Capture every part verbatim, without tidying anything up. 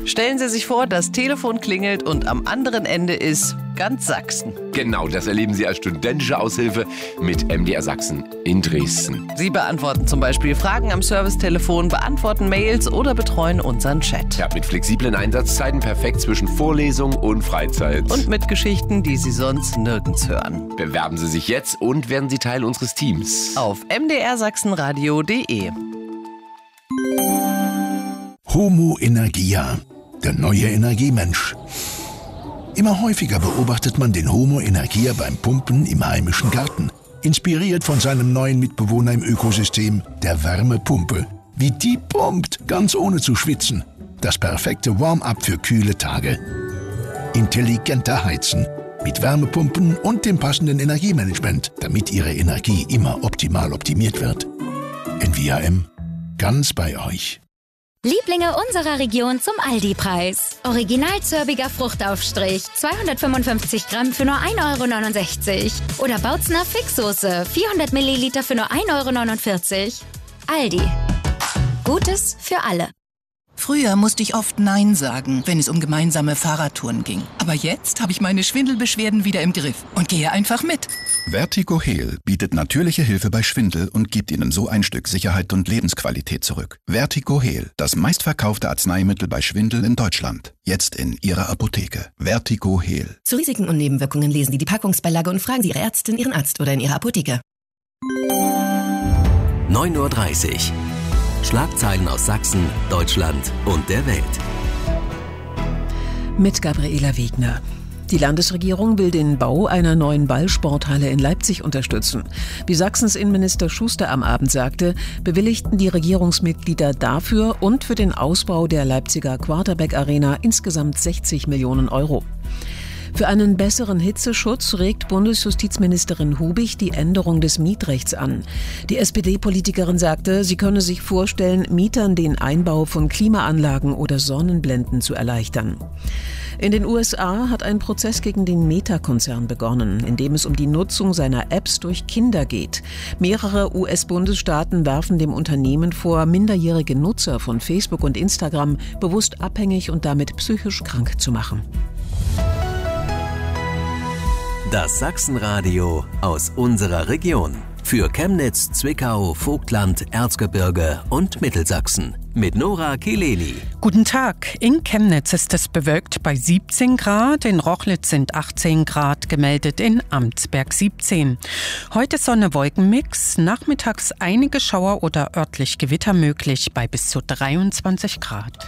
Stellen Sie sich vor, das Telefon klingelt und am anderen Ende ist ganz Sachsen. Genau, das erleben Sie als studentische Aushilfe mit M D R Sachsen in Dresden. Sie beantworten zum Beispiel Fragen am Servicetelefon, beantworten Mails oder betreuen unseren Chat. Ja, mit flexiblen Einsatzzeiten perfekt zwischen Vorlesung und Freizeit. Und mit Geschichten, die Sie sonst nirgends hören. Bewerben Sie sich jetzt und werden Sie Teil unseres Teams. Auf m d r sachsenradio punkt de. Homo Energia, der neue Energiemensch. Immer häufiger beobachtet man den Homo Energia beim Pumpen im heimischen Garten. Inspiriert von seinem neuen Mitbewohner im Ökosystem, der Wärmepumpe. Wie die pumpt, ganz ohne zu schwitzen. Das perfekte Warm-up für kühle Tage. Intelligenter Heizen. Mit Wärmepumpen und dem passenden Energiemanagement, damit Ihre Energie immer optimal optimiert wird. N V A M, ganz bei euch. Lieblinge unserer Region zum Aldi-Preis. Original zörbiger Fruchtaufstrich, zweihundertfünfundfünfzig Gramm für nur ein Euro neunundsechzig. Oder Bautzner Fixsoße, vierhundert Milliliter für nur ein Euro neunundvierzig. Aldi. Gutes für alle. Früher musste ich oft Nein sagen, wenn es um gemeinsame Fahrradtouren ging. Aber jetzt habe ich meine Schwindelbeschwerden wieder im Griff und gehe einfach mit. VertigoHeal bietet natürliche Hilfe bei Schwindel und gibt Ihnen so ein Stück Sicherheit und Lebensqualität zurück. VertigoHeal, das meistverkaufte Arzneimittel bei Schwindel in Deutschland. Jetzt in Ihrer Apotheke. VertigoHeal. Zu Risiken und Nebenwirkungen lesen Sie die Packungsbeilage und fragen Sie Ihre Ärztin, Ihren Arzt oder in Ihrer Apotheke. neun Uhr dreißig. Schlagzeilen aus Sachsen, Deutschland und der Welt. Mit Gabriela Wegner. Die Landesregierung will den Bau einer neuen Ballsporthalle in Leipzig unterstützen. Wie Sachsens Innenminister Schuster am Abend sagte, bewilligten die Regierungsmitglieder dafür und für den Ausbau der Leipziger Quarterback Arena insgesamt sechzig Millionen Euro. Für einen besseren Hitzeschutz regt Bundesjustizministerin Hubig die Änderung des Mietrechts an. Die S P D-Politikerin sagte, sie könne sich vorstellen, Mietern den Einbau von Klimaanlagen oder Sonnenblenden zu erleichtern. In den U S A hat ein Prozess gegen den Meta-Konzern begonnen, in dem es um die Nutzung seiner Apps durch Kinder geht. Mehrere U S-Bundesstaaten werfen dem Unternehmen vor, minderjährige Nutzer von Facebook und Instagram bewusst abhängig und damit psychisch krank zu machen. Das Sachsenradio aus unserer Region. Für Chemnitz, Zwickau, Vogtland, Erzgebirge und Mittelsachsen. Mit Nora Kileni. Guten Tag. In Chemnitz ist es bewölkt bei siebzehn Grad, in Rochlitz sind achtzehn Grad gemeldet, in Amtsberg siebzehn. Heute Sonne-Wolken-Mix, nachmittags einige Schauer oder örtlich Gewitter möglich bei bis zu dreiundzwanzig Grad.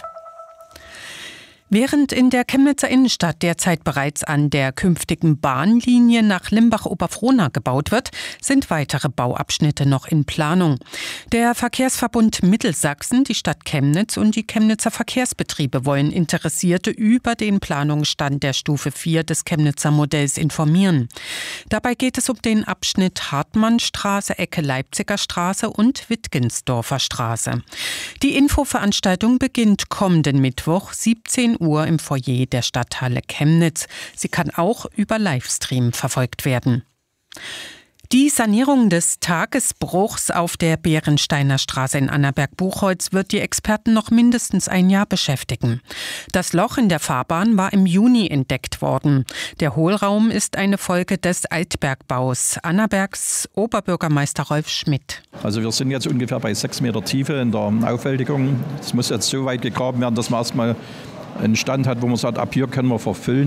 Während in der Chemnitzer Innenstadt derzeit bereits an der künftigen Bahnlinie nach Limbach-Oberfrohna gebaut wird, sind weitere Bauabschnitte noch in Planung. Der Verkehrsverbund Mittelsachsen, die Stadt Chemnitz und die Chemnitzer Verkehrsbetriebe wollen Interessierte über den Planungsstand der Stufe vier des Chemnitzer Modells informieren. Dabei geht es um den Abschnitt Hartmannstraße, Ecke Leipziger Straße und Wittgensdorfer Straße. Die Infoveranstaltung beginnt kommenden Mittwoch, siebzehn Uhr im Foyer der Stadthalle Chemnitz. Sie kann auch über Livestream verfolgt werden. Die Sanierung des Tagesbruchs auf der Bärensteiner Straße in Annaberg-Buchholz wird die Experten noch mindestens ein Jahr beschäftigen. Das Loch in der Fahrbahn war im Juni entdeckt worden. Der Hohlraum ist eine Folge des Altbergbaus. Annabergs Oberbürgermeister Rolf Schmidt. Also wir sind jetzt ungefähr bei sechs Meter Tiefe in der Aufwältigung. Es muss jetzt so weit gegraben werden, dass man erstmal einen Stand hat, wo man sagt, ab hier können wir verfüllen.